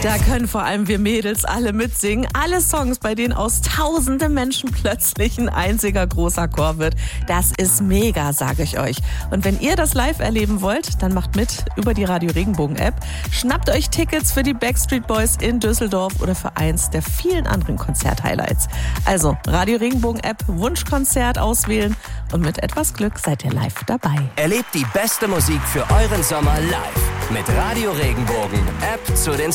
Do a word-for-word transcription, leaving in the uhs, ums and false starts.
Da können vor allem wir Mädels alle mitsingen. Alle Songs, bei denen aus tausenden Menschen plötzlich ein einziger großer Chor wird. Das ist mega, sage ich euch. Und wenn ihr das live erleben wollt, dann macht mit über die Radio Regenbogen App. Schnappt euch Tickets für die Backstreet Boys in Düsseldorf oder für eins der vielen anderen Konzert-Highlights. Also Radio Regenbogen App, Wunschkonzert auswählen und mit etwas Glück seid ihr live dabei. Erlebt die beste Musik für euren Sommer live mit Radio Regenbogen App zu den